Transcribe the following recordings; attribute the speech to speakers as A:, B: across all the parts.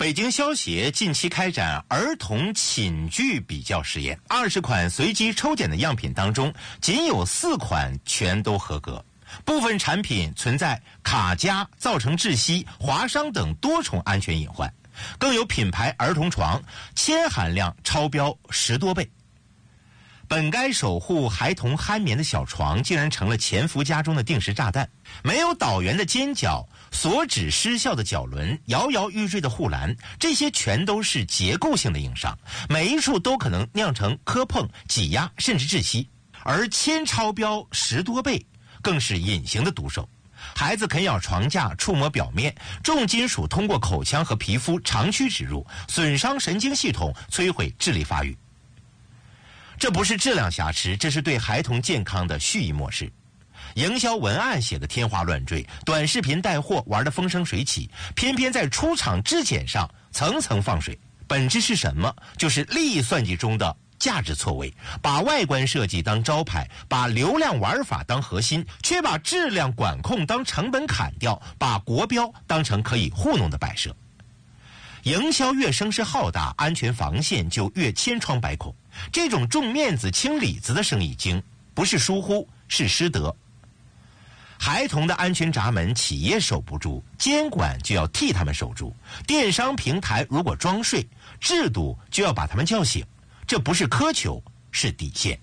A: 北京消协近期开展儿童寝具比较实验，20款随机抽检的样品当中，仅有4款全都合格，部分产品存在卡夹、造成窒息、划伤等多重安全隐患，更有品牌儿童床铅含量超标10多倍。本该守护孩童酣眠的小床，竟然成了潜伏家中的定时炸弹。没有导圆的尖角，锁止失效的角轮，摇摇欲坠的护栏，这些全都是结构性的硬伤，每一处都可能酿成磕碰、挤压甚至窒息。而铅超标10多倍，更是隐形的毒手。孩子啃咬床架，触摸表面，重金属通过口腔和皮肤长驱直入，损伤神经系统，摧毁智力发育。这不是质量瑕疵，这是对孩童健康的蓄意漠视。营销文案写得天花乱坠，短视频带货玩得风生水起，偏偏在出厂质检上层层放水。本质是什么？就是利益算计中的价值错位，把外观设计当招牌，把流量玩法当核心，却把质量管控当成本砍掉，把国标当成可以糊弄的摆设。营销越声势浩大，安全防线就越千疮百孔。这种重面子轻里子的生意经，不是疏忽，是失德。孩童的安全闸门，企业守不住，监管就要替他们守住。电商平台如果装睡，制度就要把他们叫醒。这不是苛求，是底线。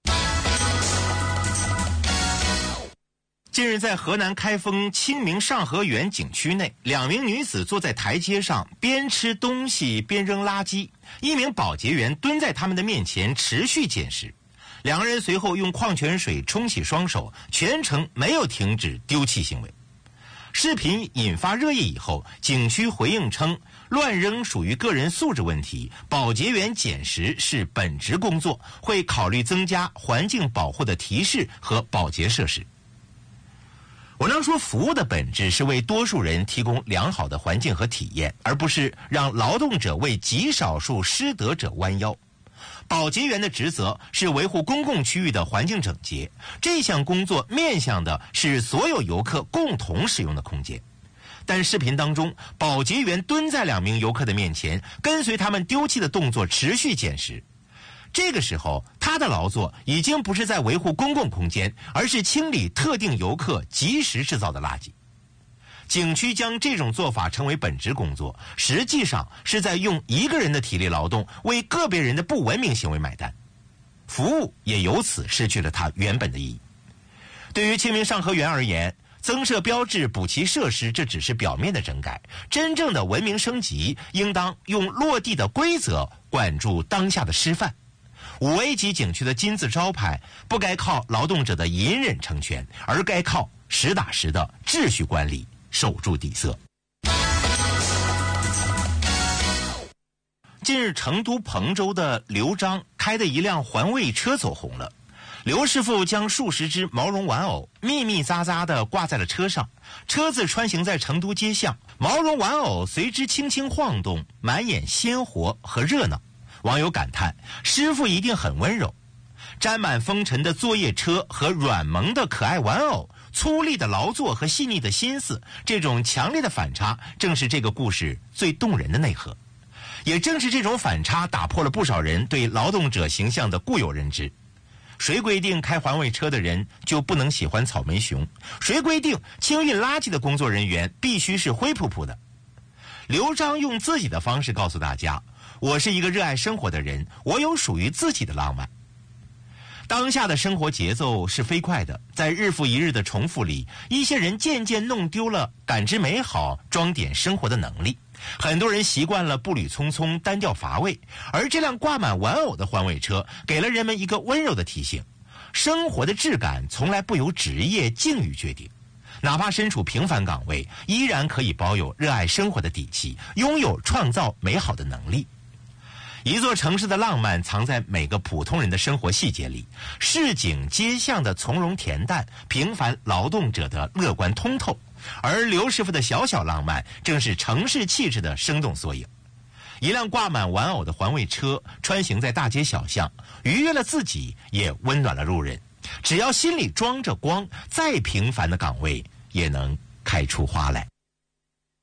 A: 近日，在河南开封清明上河园景区内，2名女子坐在台阶上，边吃东西边扔垃圾。1名保洁员蹲在他们的面前持续捡拾，2人随后用矿泉水冲洗双手，全程没有停止丢弃行为。视频引发热议以后，景区回应称，乱扔属于个人素质问题，保洁员捡拾是本职工作，会考虑增加环境保护的提示和保洁设施。文章说，服务的本质是为多数人提供良好的环境和体验，而不是让劳动者为极少数失德者弯腰。保洁员的职责是维护公共区域的环境整洁，这项工作面向的是所有游客共同使用的空间。但视频当中，保洁员蹲在2名游客的面前，跟随他们丢弃的动作持续捡拾。这个时候，他的劳作已经不是在维护公共空间，而是清理特定游客及时制造的垃圾。景区将这种做法称为本职工作，实际上是在用一个人的体力劳动为个别人的不文明行为买单，服务也由此失去了它原本的意义。对于清明上河园而言，增设标志、补齐设施，这只是表面的整改，真正的文明升级应当用落地的规则管住当下的失范。5A 级景区的金字招牌不该靠劳动者的隐忍成全，而该靠实打实的秩序管理守住底色。近日，成都彭州的刘章开的一辆环卫车走红了。刘师傅将数十只毛绒玩偶密密匝匝地挂在了车上，车子穿行在成都街巷，毛绒玩偶随之轻轻晃动，满眼鲜活和热闹。网友感叹，师傅一定很温柔。沾满风尘的作业车和软萌的可爱玩偶，粗粝的劳作和细腻的心思，这种强烈的反差正是这个故事最动人的内核。也正是这种反差打破了不少人对劳动者形象的固有认知。谁规定开环卫车的人就不能喜欢草莓熊？谁规定清运垃圾的工作人员必须是灰扑扑的？刘章用自己的方式告诉大家，我是一个热爱生活的人，我有属于自己的浪漫。当下的生活节奏是飞快的，在日复一日的重复里，一些人渐渐弄丢了感知美好、装点生活的能力。很多人习惯了步履匆匆、单调乏味，而这辆挂满玩偶的环卫车给了人们一个温柔的提醒：生活的质感从来不由职业境遇决定。哪怕身处平凡岗位，依然可以保有热爱生活的底气，拥有创造美好的能力。一座城市的浪漫藏在每个普通人的生活细节里，市井街巷的从容恬淡，平凡劳动者的乐观通透。而刘师傅的小小浪漫，正是城市气质的生动缩影。一辆挂满玩偶的环卫车穿行在大街小巷，愉悦了自己，也温暖了路人。只要心里装着光，再平凡的岗位也能开出花来。